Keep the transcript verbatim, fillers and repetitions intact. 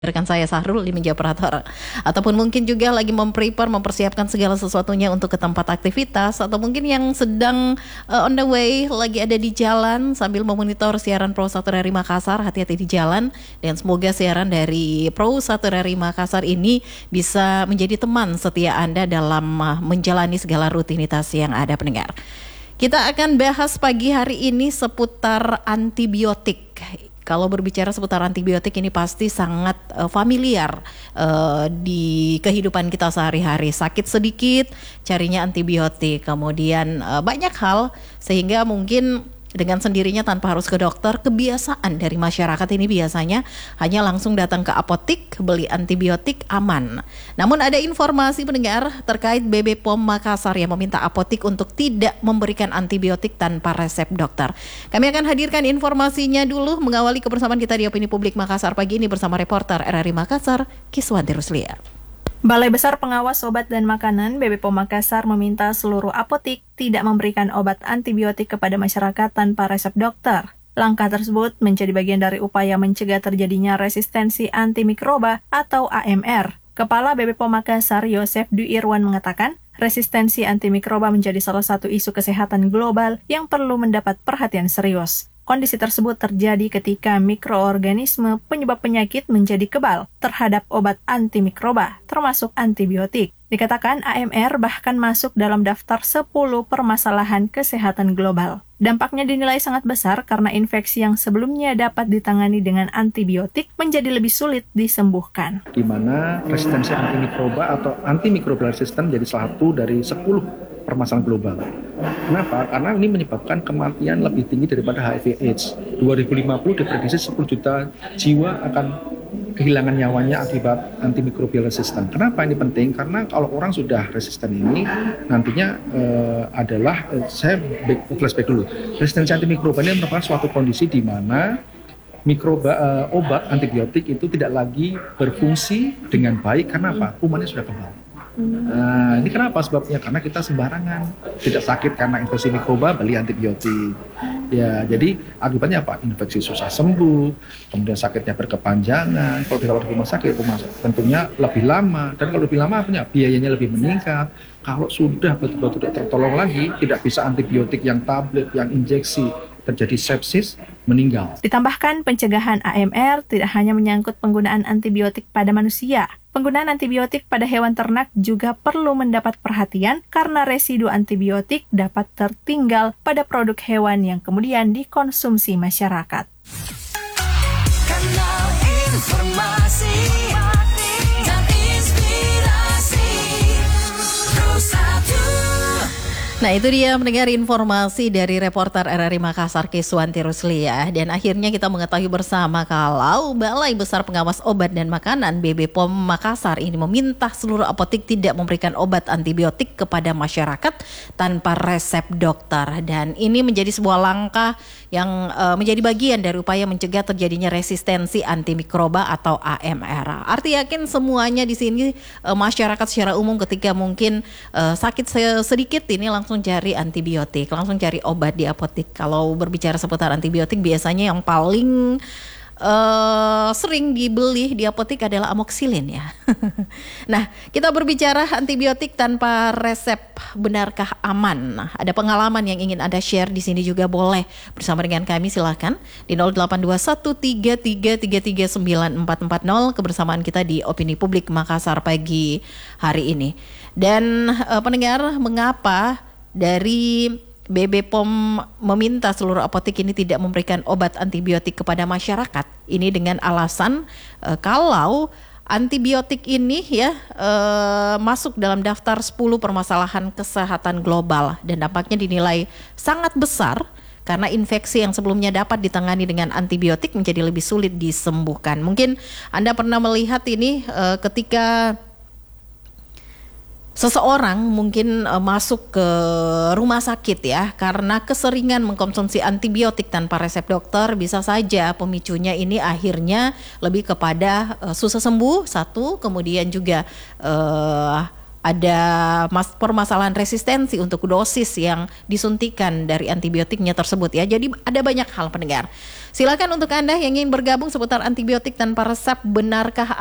Rekan saya Sahrul di meja operator, ataupun mungkin juga lagi memprepare, mempersiapkan segala sesuatunya untuk ke tempat aktivitas, atau mungkin yang sedang uh, on the way, lagi ada di jalan sambil memonitor siaran Pro satu R R I Makassar. Hati-hati di jalan, dan semoga siaran dari Pro satu R R I Makassar ini bisa menjadi teman setia Anda dalam uh, menjalani segala rutinitas yang ada, pendengar. Kita akan bahas pagi hari ini seputar antibiotik. Kalau berbicara seputar antibiotik ini pasti sangat uh, familiar uh, di kehidupan kita sehari-hari. Sakit sedikit, carinya antibiotik. Kemudian uh, banyak hal sehingga mungkin dengan sendirinya tanpa harus ke dokter, kebiasaan dari masyarakat ini biasanya hanya langsung datang ke apotik, beli antibiotik, aman. Namun ada informasi, pendengar, terkait B B P O M Makassar yang meminta apotik untuk tidak memberikan antibiotik tanpa resep dokter. Kami akan hadirkan informasinya dulu, mengawali kebersamaan kita di Opini Publik Makassar pagi ini bersama reporter R R I Makassar, Kiswanti Ruslia. Balai Besar Pengawas Obat dan Makanan B B P O M Makassar meminta seluruh apotik tidak memberikan obat antibiotik kepada masyarakat tanpa resep dokter. Langkah tersebut menjadi bagian dari upaya mencegah terjadinya resistensi antimikroba atau A M R. Kepala B B P O M Makassar, Yosef Dwi Irwan, mengatakan, resistensi antimikroba menjadi salah satu isu kesehatan global yang perlu mendapat perhatian serius. Kondisi tersebut terjadi ketika mikroorganisme penyebab penyakit menjadi kebal terhadap obat antimikroba, termasuk antibiotik. Dikatakan A M R bahkan masuk dalam daftar sepuluh permasalahan kesehatan global. Dampaknya dinilai sangat besar karena infeksi yang sebelumnya dapat ditangani dengan antibiotik menjadi lebih sulit disembuhkan. Di mana resistensi antimikroba atau antimicrobial resistance menjadi salah satu dari sepuluh permasalahan global. Kenapa? Karena ini menyebabkan kematian lebih tinggi daripada H I V AIDS. dua ribu lima puluh diprediksi sepuluh juta jiwa akan kehilangan nyawanya akibat antimicrobial resistance. Kenapa ini penting? Karena kalau orang sudah resisten ini, nantinya uh, adalah, uh, saya back, flashback dulu. Resistensi antimikroba ini merupakan suatu kondisi di mana mikroba uh, obat antibiotik itu tidak lagi berfungsi dengan baik. Karena apa? Kumannya sudah kebal. Nah, ini kenapa sebabnya? Karena kita sembarangan, tidak sakit karena infeksi mikroba, beli antibiotik. Ya, jadi akibatnya apa? Infeksi susah sembuh, kemudian sakitnya berkepanjangan. Kalau dirawat di rumah sakit, rumah sakit tentunya lebih lama, dan kalau lebih lama apanya? Biayanya lebih meningkat. Kalau sudah betul-betul tidak tertolong lagi, tidak bisa antibiotik yang tablet, yang injeksi, terjadi sepsis, meninggal. Ditambahkan, pencegahan A M R tidak hanya menyangkut penggunaan antibiotik pada manusia. Penggunaan antibiotik pada hewan ternak juga perlu mendapat perhatian karena residu antibiotik dapat tertinggal pada produk hewan yang kemudian dikonsumsi masyarakat. Kanal informasi dan inspirasi Pro satu. Nah, itu dia, mendengar informasi dari reporter R R I Makassar, Kiswanti Ruslia. Dan akhirnya kita mengetahui bersama kalau Balai Besar Pengawas Obat dan Makanan B B P O M Makassar ini meminta seluruh apotik tidak memberikan obat antibiotik kepada masyarakat tanpa resep dokter. Dan ini menjadi sebuah langkah yang uh, menjadi bagian dari upaya mencegah terjadinya resistensi antimikroba atau A M R. Arti yakin semuanya di sini uh, masyarakat secara umum ketika mungkin uh, sakit sedikit ini langsung langsung cari antibiotik, langsung cari obat di apotik. Kalau berbicara seputar antibiotik, biasanya yang paling uh, sering dibeli di apotik adalah amoxicillin ya. Nah, kita berbicara antibiotik tanpa resep, benarkah aman? Nah, ada pengalaman yang ingin Anda share di sini juga boleh bersama dengan kami, silakan di nol delapan dua satu tiga tiga tiga tiga sembilan empat empat nol kebersamaan kita di Opini Publik Makassar pagi hari ini. Dan uh, pendengar, mengapa dari B B P O M meminta seluruh apotek ini tidak memberikan obat antibiotik kepada masyarakat? Ini dengan alasan e, kalau antibiotik ini ya e, masuk dalam daftar sepuluh permasalahan kesehatan global dan dampaknya dinilai sangat besar karena infeksi yang sebelumnya dapat ditangani dengan antibiotik menjadi lebih sulit disembuhkan. Mungkin Anda pernah melihat ini e, ketika seseorang mungkin uh, masuk ke rumah sakit ya karena keseringan mengkonsumsi antibiotik tanpa resep dokter, bisa saja pemicunya ini akhirnya lebih kepada uh, susah sembuh satu, kemudian juga uh, ada mas permasalahan resistensi untuk dosis yang disuntikan dari antibiotiknya tersebut ya. Jadi ada banyak hal pendengar. Silakan untuk Anda yang ingin bergabung seputar antibiotik tanpa resep, benarkah